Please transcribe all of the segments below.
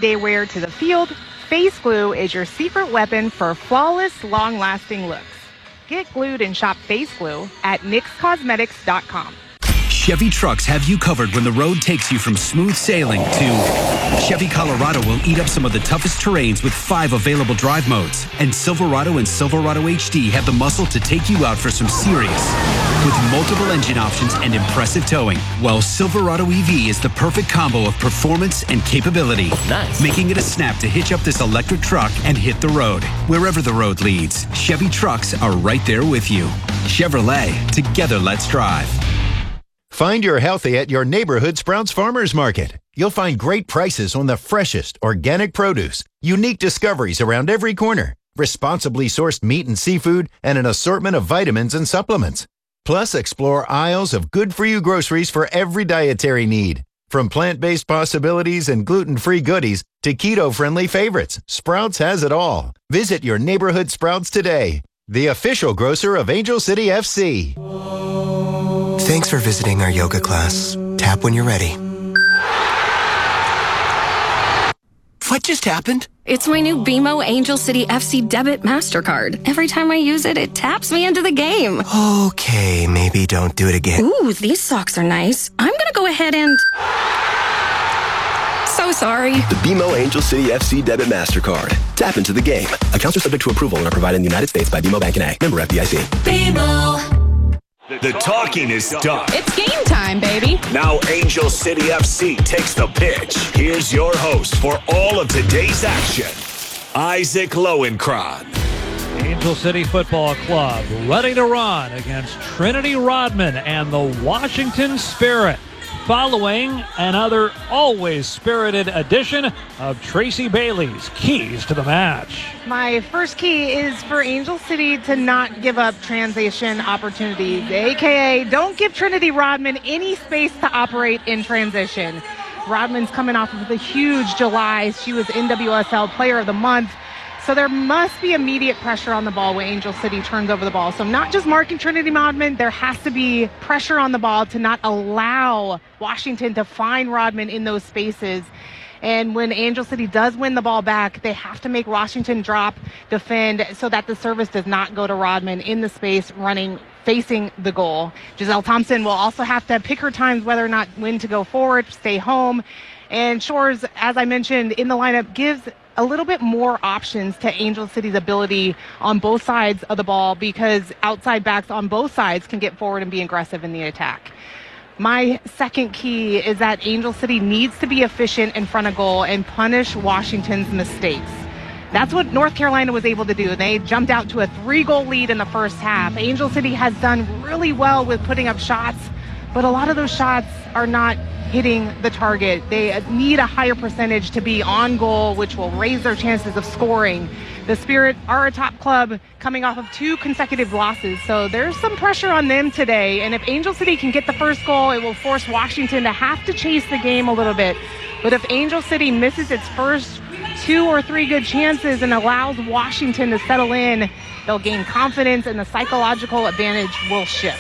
everyday wear to the field, Face Glue is your secret weapon for flawless, long-lasting looks. Get glued and shop Face Glue at NYXCosmetics.com. Chevy trucks have you covered when the road takes you from smooth sailing to Chevy Colorado will eat up some of the toughest terrains with 5 available drive modes. And Silverado and Silverado HD have the muscle to take you out for some serious with multiple engine options and impressive towing. While Silverado EV is the perfect combo of performance and capability. Nice. Making it a snap to hitch up this electric truck and hit the road. Wherever the road leads, Chevy trucks are right there with you. Chevrolet, together let's drive. Find your healthy at your neighborhood Sprouts Farmers Market. You'll find great prices on the freshest organic produce, unique discoveries around every corner, responsibly sourced meat and seafood, and an assortment of vitamins and supplements. Plus, explore aisles of good-for-you groceries for every dietary need. From plant-based possibilities and gluten-free goodies to keto-friendly favorites, Sprouts has it all. Visit your neighborhood Sprouts today, the official grocer of Angel City FC. Thanks for visiting our yoga class. Tap when you're ready. What just happened? It's my new BMO Angel City FC Debit MasterCard. Every time I use it, it taps me into the game. Okay, maybe don't do it again. Ooh, these socks are nice. I'm gonna go ahead and... So sorry. The BMO Angel City FC Debit MasterCard. Tap into the game. Accounts are subject to approval and are provided in the United States by BMO Bank N.A. Member FDIC. BMO. The talking is done. It's game time, baby. Now Angel City FC takes the pitch. Here's your host for all of today's action, Isaac Lowenkron. Angel City Football Club ready to run against Trinity Rodman and the Washington Spirit, following another always spirited edition of Tracy Bailey's Keys to the Match. My first key is for Angel City to not give up transition opportunities, a.k.a. don't give Trinity Rodman any space to operate in transition. Rodman's coming off of the huge July. She was NWSL Player of the Month. So there must be immediate pressure on the ball when Angel City turns over the ball. So not just marking Trinity Rodman, there has to be pressure on the ball to not allow Washington to find Rodman in those spaces. And when Angel City does win the ball back, they have to make Washington drop, defend, so that the service does not go to Rodman in the space running, facing the goal. Giselle Thompson will also have to pick her times whether or not when to go forward, stay home. And Shores, as I mentioned, in the lineup gives a little bit more options to Angel City's ability on both sides of the ball, because outside backs on both sides can get forward and be aggressive in the attack. My second key is that Angel City needs to be efficient in front of goal and punish Washington's mistakes. That's what North Carolina was able to do. They jumped out to a 3-goal lead in the first half. Angel City has done really well with putting up shots, but a lot of those shots are not hitting the target. They need a higher percentage to be on goal, which will raise their chances of scoring. The Spirit are a top club coming off of 2 consecutive losses, so there's some pressure on them today. And if Angel City can get the first goal, it will force Washington to have to chase the game a little bit. But if Angel City misses its first 2 or 3 good chances and allows Washington to settle in, they'll gain confidence and the psychological advantage will shift.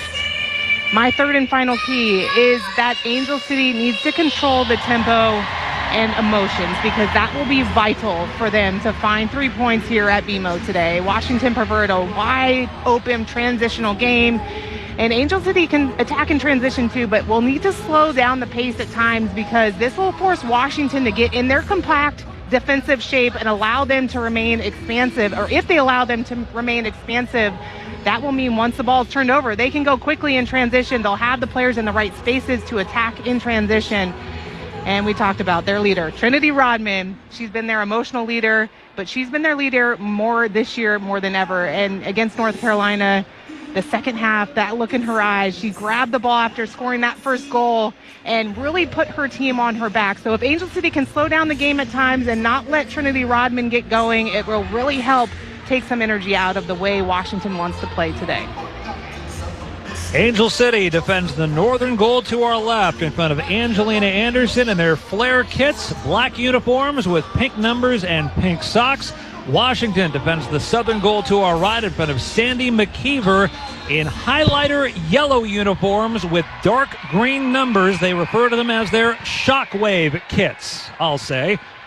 My third and final key is that Angel City needs to control the tempo and emotions, because that will be vital for them to find 3 points here at BMO today. Washington preferred a wide open transitional game, and Angel City can attack in transition too, but we'll need to slow down the pace at times, because this will force Washington to get in their compact defensive shape and allow them to remain expansive, or if they allow them to remain expansive, that will mean once the ball is turned over, they can go quickly in transition. They'll have the players in the right spaces to attack in transition. And we talked about their leader, Trinity Rodman. She's been their emotional leader, but she's been their leader more this year, more than ever. And against North Carolina, the second half, that look in her eyes, she grabbed the ball after scoring that first goal and really put her team on her back. So if Angel City can slow down the game at times and not let Trinity Rodman get going, it will really help take some energy out of the way Washington wants to play today. Angel City defends the northern goal to our left in front of Angelina Anderson in their flare kits, black uniforms with pink numbers and pink socks. Washington defends the southern goal to our right in front of Sandy McKeever in highlighter yellow uniforms with dark green numbers. They refer to them as their Shockwave kits, I'll say.